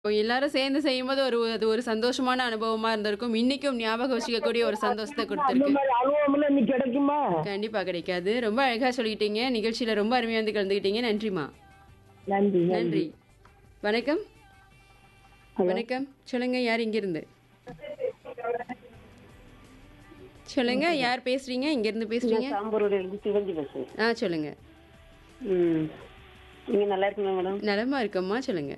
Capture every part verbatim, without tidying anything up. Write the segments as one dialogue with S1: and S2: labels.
S1: இப்போ எல்லாரும் சேர்ந்து செய்யும்போது ஒரு அது ஒரு சந்தோஷமான அனுபவமா இருந்திருக்கும். இன்னைக்கும் ஞாபகம் வச்சுக்கக்கூடிய ஒரு சந்தோஷத்த
S2: அந்த
S1: குடுத்திருக்கு.
S2: மாதிரி அனுபவம்லாம் இன்னைக்கு கிடைக்குமா?
S1: கண்டிப்பா கிடைக்காது. ரொம்ப அழகா சொல்லிட்டீங்க. நிகழ்ச்சியில ரொம்ப அருமையா வந்து கலந்துக்கிட்டீங்க. நன்றிம்மா.
S2: நன்றி நன்றி.
S1: நன்றி. வணக்கம்.
S2: ஹலோ.
S1: வணக்கம். சொல்லுங்க யார் இங்கிருந்து? சொல்லுங்க யார் பேசுறீங்க? இங்கிருந்து
S3: நான்
S1: பேசுறீங்க?
S3: சாம்பூரோட இருந்து சிவஞ்சி பேசுறேன்.
S1: ஆ சொல்லுங்க.
S3: ம் நீங்க நல்லா இருக்கீங்களா மேடம்?
S1: நலமா இருக்கம்மா சொல்லுங்க.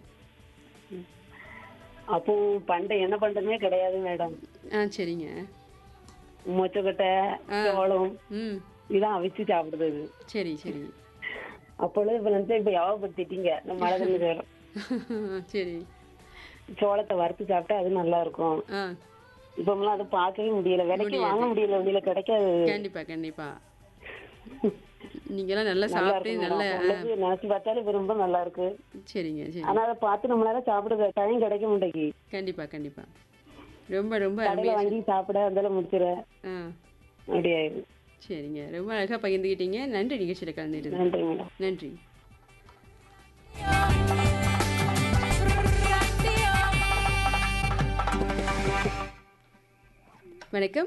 S3: அப்போ பண்டை என்ன பண்டமே கிடையாது மேடம்.
S1: ஆ சரிங்க.
S3: மொச்சக்கொட்டை
S1: ஆ.
S3: சோளம்
S1: ம்.
S3: இதான் அவிச்சு சாப்பிடுறது.
S1: சரி சரி.
S3: அப்பொழுது இப்ப நினைச்சா இப்ப யாவப்படுத்திட்டீங்க நம்ம மழை தண்ணி வேறும்
S1: சரி.
S3: சோளத்தை வறுத்து சாப்பிட்டா அது நல்லா இருக்கும்.
S1: ஆ
S3: இப்பமெல்லாம் அது பார்க்கவே முடியல, விலைக்கு
S1: முடியாது.
S3: வாங்க முடியல, வெளியில கிடைக்காது.
S1: கண்டிப்பா கண்டிப்பா. நீங்கெல்லாம் நல்லா
S3: நல்லா
S1: சாப்பிட்டு
S3: இருக்கு
S1: நல்ல
S3: மேடம்.
S1: ஆ,
S3: உள்ளது நினைச்சு பார்த்தாலும் இப்ப ரொம்ப நல்லா இருக்கு.
S1: சரிங்க சரி.
S3: ஆனா அதை பார்த்து நம்மளால சாப்பிட டைம் கிடைக்க மாட்டேங்கி.
S1: கண்டிப்பா கண்டிப்பா. ரொம்ப ரொம்ப
S3: கடையில
S1: அருமையா
S3: வாங்கி சாப்பிட அதெல்லாம் முடிச்சிட
S1: ஆ
S3: அப்படி ஆயிடும்.
S1: சரிங்க. ரொம்ப அழகா பகிர்ந்துக்கிட்டீங்க. நன்றி நிகழ்ச்சியில கலந்துக்கிட்டது.
S3: நன்றி மேடம்.
S1: நன்றி. வணக்கம்.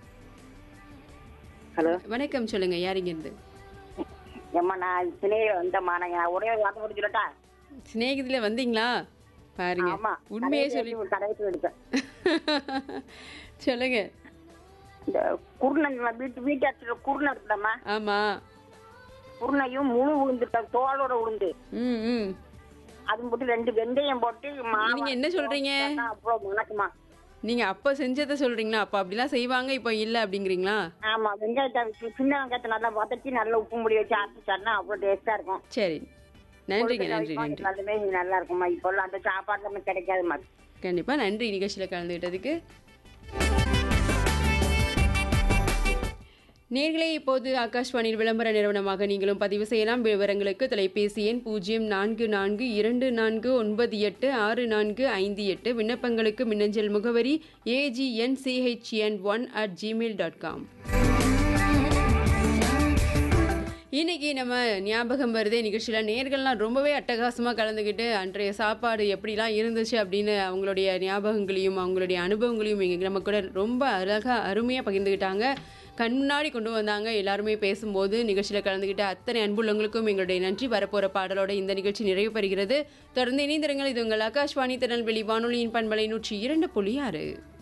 S4: ஹலோ.
S1: வணக்கம் சொல்லுங்க யார் இங்கிருந்து?
S4: ஏம்மா நான் சினையில வந்தம்மா, நான் ஒரே ஒரு வார்த்தை மட்டும் சொல்லட்டா?
S1: சிநேகிதில வந்தீங்களா? பாருங்க.
S4: ஆமா.
S1: உண்மையே
S4: கடையை
S1: சொல்லி
S4: தேடி ஒரு கடையை போய் எடுத்தேன்.
S1: சொல்லுங்க.
S4: இந்த குருணை வீட்டு வீட்டாச்சுல குருணை இருக்குல்லம்மா,
S1: ஆமா.
S4: குருணையும் முழு உளுந்து தோலோட உளுந்து
S1: ம் ம்.
S4: அது போட்டு ரெண்டு வெந்தயம் போட்டு மாவு
S1: நீங்க என்ன சொல்றீங்க?
S4: அப்புறம் மணக்குமா.
S1: நீங்க அப்ப செஞ்சத சொல்றீங்களா? அப்ப அப்படிலாம் செய்வாங்க இப்ப இல்ல அப்படிங்கிறீங்களா?
S4: ஆமா, வெங்காயத்தை வச்சு சின்ன வெங்காயத்தை நல்லா வதக்கி நல்லா உப்பு முடி வச்சு அரைச்சாருன்னா அவ்வளவு டேஸ்டா இருக்கும்.
S1: சரி. நன்றிங்க
S4: கொழுக்கட்டை
S1: நன்றி
S4: வைப்போம்,
S1: நன்றி.
S4: எல்லாமே நல்லா இருக்குமா. இப்பெல்லாம் அந்த சாப்பாடு நமக்கு கிடைக்காதுமா.
S1: கண்டிப்பா நன்றி நிகழ்ச்சியில கலந்துக்கிட்டதுக்கு. நேர்களே இப்போது ஆகாஷ்வாணியில் விளம்பர நிறுவனமாக நீங்களும் பதிவு செய்யலாம். விவரங்களுக்கு தொலைபேசி எண் பூஜ்ஜியம் நான்கு நான்கு இரண்டு நான்கு ஒன்பது எட்டு ஆறு நான்கு ஐந்து எட்டு. விண்ணப்பங்களுக்கு மின்னஞ்சல் முகவரி ஏஜிஎன்சிஹெச்என் one at Gmail dot com. இன்னைக்கு நம்ம ஞாபகம் வருதே நிகழ்ச்சியில் நேர்கள்லாம் ரொம்பவே அட்டகாசமாக கலந்துக்கிட்டு அன்றைய சாப்பாடு எப்படிலாம் இருந்துச்சு அப்படின்னு அவங்களுடைய ஞாபகங்களையும் அவங்களுடைய அனுபவங்களையும் இங்கே நம்ம கூட ரொம்ப அழகாக அருமையாக பகிர்ந்துக்கிட்டாங்க. கண் முன்னாடி கொண்டு வந்தாங்க. எல்லாருமே பேசும்போது நிகழ்ச்சியில் கலந்துக்கிட்ட அத்தனை அன்புள்ளவங்களுக்கும் எங்களுடைய நன்றி. வரப்போகிற பாடலோட இந்த நிகழ்ச்சி நிறைவு பெறுகிறது. தொடர்ந்து இணைந்திருங்கள். இது உங்கள் ஆகாஷ்வாணி திருநெல்வேலி வானொலியின் பண்பலை நூற்றி இரண்டு புள்ளி ஆறு.